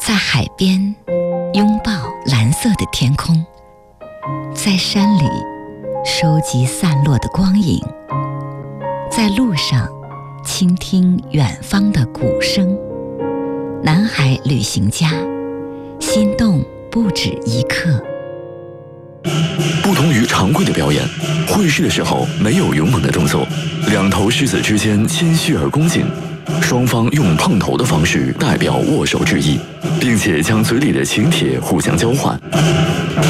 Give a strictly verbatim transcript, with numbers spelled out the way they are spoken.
在海边拥抱蓝色的天空，在山里收集散落的光影，在路上倾听远方的鼓声。南海旅行家，心动不止一刻。 不同于常规的表演，会师的时候没有勇猛的动作，两头狮子之间谦虚而恭敬，双方用碰头的方式代表握手致意，并且将嘴里的请帖互相交换。